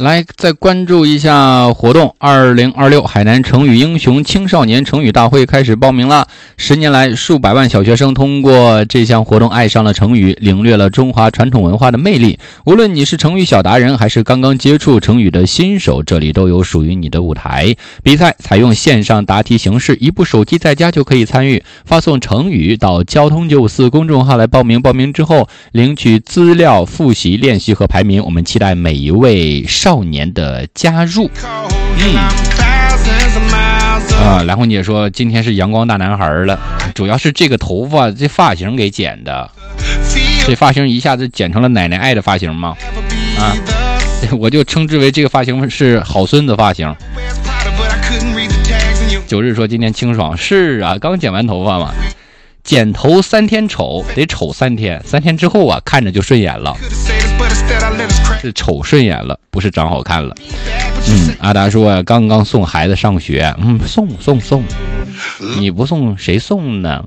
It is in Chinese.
来，再关注一下活动。2026海南成语英雄青少年成语大会开始报名了。10年来，数百万小学生通过这项活动爱上了成语，领略了中华传统文化的魅力。无论你是成语小达人，还是刚刚接触成语的新手，这里都有属于你的舞台。比赛采用线上答题形式，一部手机在家就可以参与。发送成语到交通954公众号来报名。报名之后，领取资料、复习、练习和排名。我们期待每一位少年的加入。蓝红姐说今天是阳光大男孩了，主要是这个头发这发型给剪的，这发型一下子剪成了奶奶爱的发型吗？我就称之为这个发型是好孙子发型。9日说今天清爽，是啊，刚剪完头发嘛，剪头3天丑得丑3天，3天之后啊看着就顺眼了，是丑顺眼了，不是长好看了。阿达说刚刚送孩子上学，送，你不送谁送呢？